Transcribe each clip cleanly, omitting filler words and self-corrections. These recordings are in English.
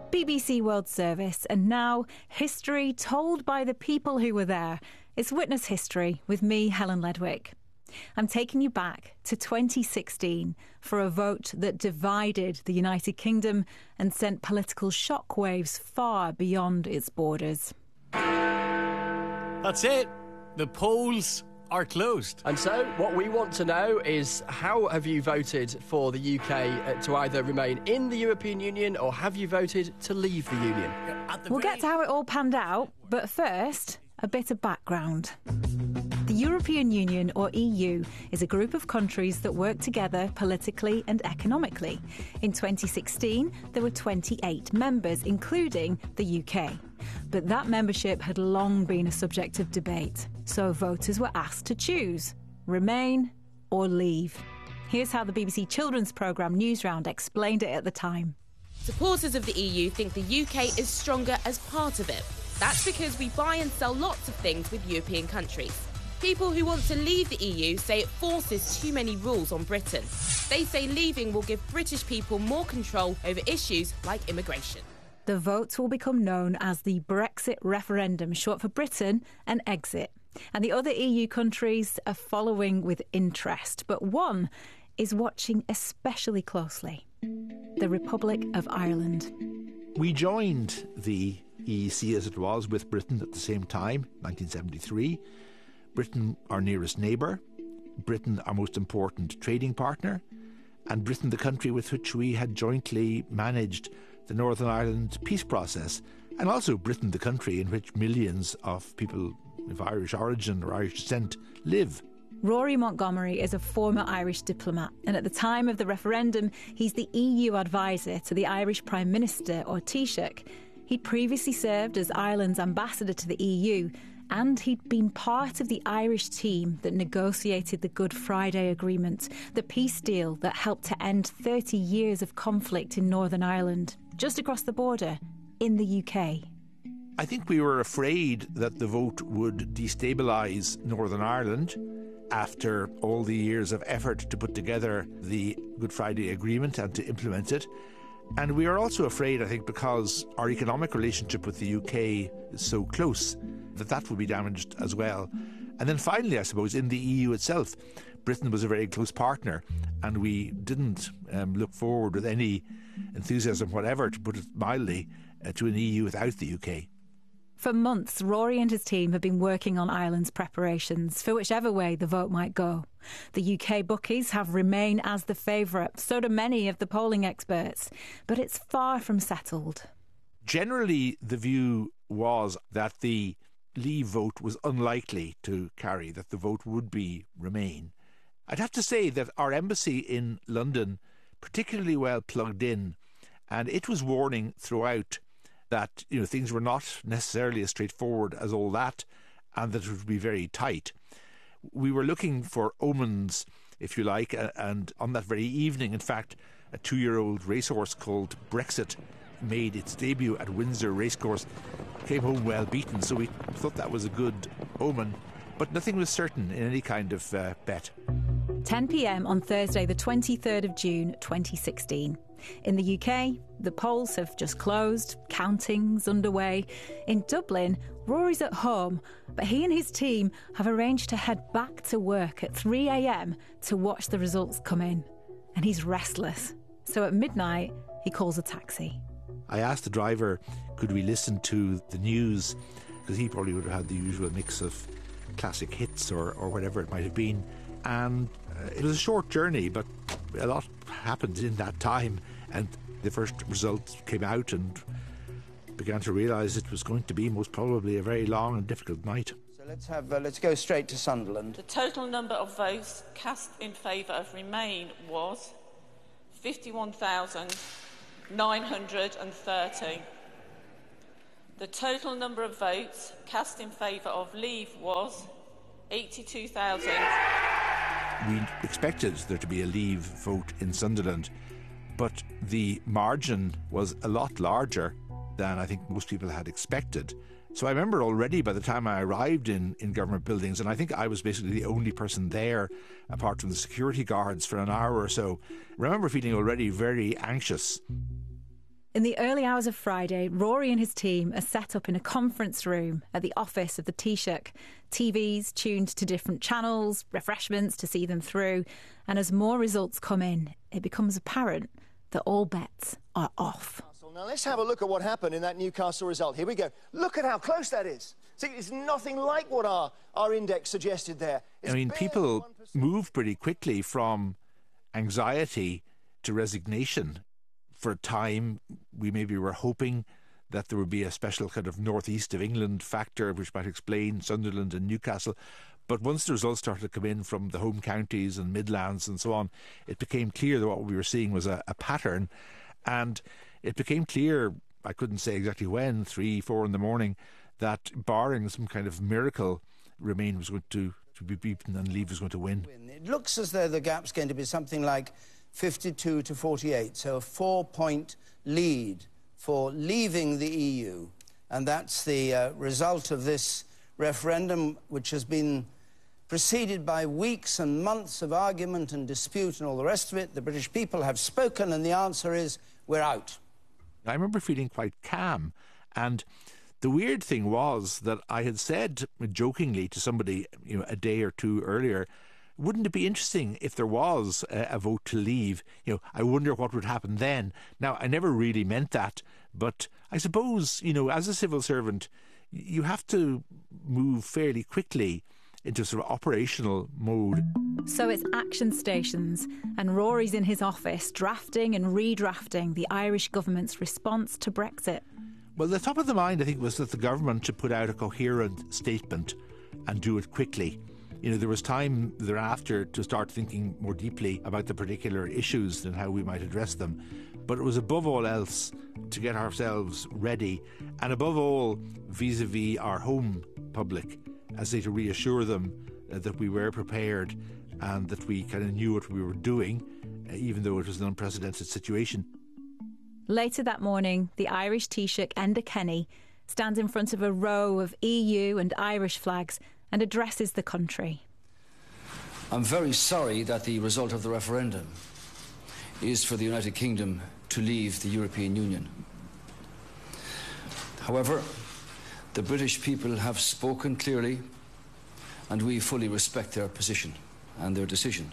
BBC World Service, and now history told by the people who were there. It's Witness History with me, Helen Ledwick. I'm taking you back to 2016 for a vote that divided the United Kingdom and sent political shockwaves far beyond its borders. That's it. The polls are closed. And so what we want to know is, how have you voted for the UK to either remain in the European Union, or have you voted to leave the Union? We'll get to how it all panned out, but first, a bit of background. The European Union, or EU, is a group of countries that work together politically and economically. In 2016, there were 28 members, including the UK. But that membership had long been a subject of debate, so voters were asked to choose, remain or leave. Here's how the BBC children's programme Newsround explained it at the time. Supporters of the EU think the UK is stronger as part of it. That's because we buy and sell lots of things with European countries. People who want to leave the EU say it forces too many rules on Britain. They say leaving will give British people more control over issues like immigration. The vote will become known as the Brexit referendum, short for Britain and exit. And the other EU countries are following with interest, but one is watching especially closely: the Republic of Ireland. We joined the EEC as it was with Britain at the same time, 1973. Britain, our nearest neighbour, Britain, our most important trading partner, and Britain, the country with which we had jointly managed the Northern Ireland peace process, and also Britain, the country in which millions of people of Irish origin or Irish descent live. Rory Montgomery is a former Irish diplomat, and at the time of the referendum, he's the EU advisor to the Irish Prime Minister, or Taoiseach. He'd previously served as Ireland's ambassador to the EU, and he'd been part of the Irish team that negotiated the Good Friday Agreement, the peace deal that helped to end 30 years of conflict in Northern Ireland, just across the border, in the UK. I think we were afraid that the vote would destabilise Northern Ireland after all the years of effort to put together the Good Friday Agreement and to implement it. And we are also afraid, I think, because our economic relationship with the UK is so close, that would be damaged as well. And then finally, I suppose, in the EU itself, Britain was a very close partner, and we didn't look forward with any enthusiasm whatever, to put it mildly, to an EU without the UK. For months, Rory and his team have been working on Ireland's preparations for whichever way the vote might go. The UK bookies have Remain as the favourite, so do many of the polling experts, but it's far from settled. Generally, the view was that the Leave vote was unlikely to carry, that the vote would be Remain. I'd have to say that our embassy in London particularly well plugged in, and it was warning throughout that things were not necessarily as straightforward as all that, and that it would be very tight. We were looking for omens, if you like, and on that very evening, in fact, a 2-year-old racehorse called Brexit made its debut at Windsor Racecourse, came home well beaten, so we thought that was a good omen, but nothing was certain in any kind of bet. 10 p.m. on Thursday, the 23rd of June 2016. In the UK, the polls have just closed, counting's underway. In Dublin, Rory's at home, but he and his team have arranged to head back to work at 3 a.m. to watch the results come in. And he's restless. So at midnight, he calls a taxi. I asked the driver, could we listen to the news? Because he probably would have had the usual mix of classic hits or whatever it might have been. And it was a short journey, but a lot happened in that time. And the first results came out, and began to realise it was going to be most probably a very long and difficult night. So let's go straight to Sunderland. The total number of votes cast in favour of Remain was 51,930. The total number of votes cast in favour of Leave was 82,000. We expected there to be a Leave vote in Sunderland, but the margin was a lot larger than I think most people had expected. So I remember already by the time I arrived in government buildings, and I think I was basically the only person there, apart from the security guards, for an hour or so, I remember feeling already very anxious. In the early hours of Friday, Rory and his team are set up in a conference room at the office of the Taoiseach. TVs tuned to different channels, refreshments to see them through. And as more results come in, it becomes apparent that all bets are off. Now let's have a look at what happened in that Newcastle result. Here we go. Look at how close that is. See, it's nothing like what our index suggested there. I mean, people moved pretty quickly from anxiety to resignation. For a time, we maybe were hoping that there would be a special kind of northeast of England factor which might explain Sunderland and Newcastle. But once the results started to come in from the home counties and Midlands and so on, it became clear that what we were seeing was a pattern. And it became clear, I couldn't say exactly when, 3, 4 in the morning, that barring some kind of miracle, Remain was going to be beaten and Leave was going to win. It looks as though the gap's going to be something like 52 to 48, so a 4-point lead for leaving the EU. And that's the result of this referendum, which has been preceded by weeks and months of argument and dispute and all the rest of it. The British people have spoken, and the answer is, we're out. I remember feeling quite calm, and the weird thing was that I had said jokingly to somebody, a day or two earlier, wouldn't it be interesting if there was a vote to leave? I wonder what would happen then. Now, I never really meant that, but I suppose, as a civil servant, you have to move fairly quickly into sort of operational mode. So it's action stations, and Rory's in his office drafting and redrafting the Irish government's response to Brexit. Well, the top of the mind, I think, was that the government should put out a coherent statement and do it quickly. There was time thereafter to start thinking more deeply about the particular issues and how we might address them. But it was above all else to get ourselves ready, and above all vis-a-vis our home public, as to reassure them that we were prepared and that we kind of knew what we were doing, even though it was an unprecedented situation. Later that morning, the Irish Taoiseach Enda Kenny stands in front of a row of EU and Irish flags and addresses the country. I'm very sorry that the result of the referendum is for the United Kingdom to leave the European Union. However, the British people have spoken clearly, and we fully respect their position and their decision.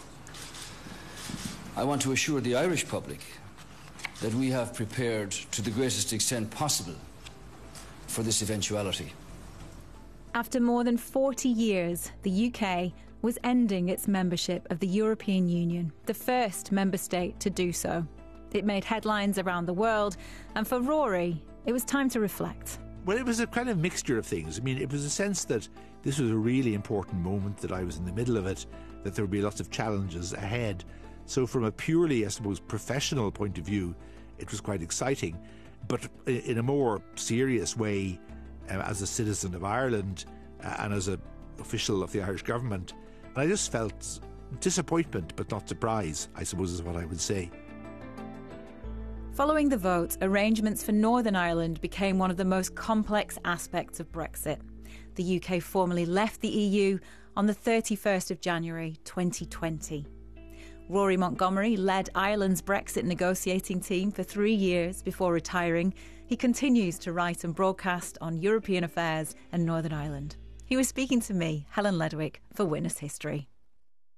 I want to assure the Irish public that we have prepared to the greatest extent possible for this eventuality. After more than 40 years, the UK was ending its membership of the European Union, the first member state to do so. It made headlines around the world, and for Rory, it was time to reflect. Well, it was a kind of mixture of things. I mean, it was a sense that this was a really important moment, that I was in the middle of it, that there would be lots of challenges ahead. So from a purely, I suppose, professional point of view, it was quite exciting. But in a more serious way, as a citizen of Ireland and as an official of the Irish government, and I just felt disappointment but not surprise, I suppose is what I would say. Following the vote, arrangements for Northern Ireland became one of the most complex aspects of Brexit. The UK formally left the EU on the 31st of January 2020. Rory Montgomery led Ireland's Brexit negotiating team for 3 years before retiring. He continues to write and broadcast on European affairs and Northern Ireland. He was speaking to me, Helen Ledwick, for Witness History.